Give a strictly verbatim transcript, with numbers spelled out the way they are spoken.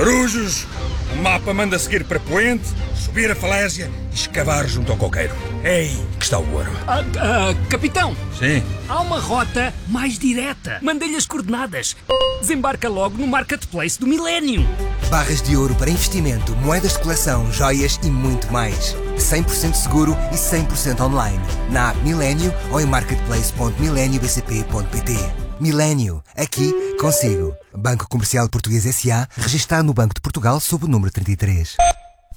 Marujos, o mapa manda seguir para Poente, subir a falésia e escavar junto ao coqueiro. Ei, que está o ouro. Ah, ah, capitão, Sim. há uma rota mais direta. Mandei-lhe as coordenadas. Desembarca logo no Marketplace do Milénio. Barras de ouro para investimento, moedas de coleção, joias e muito mais. cem por cento seguro e cem por cento online. Na app Milénio ou em marketplace ponto milenio b c p ponto p t. Milénio, aqui consigo. Banco Comercial Português S A, registado no Banco de Portugal sob o número trinta e três.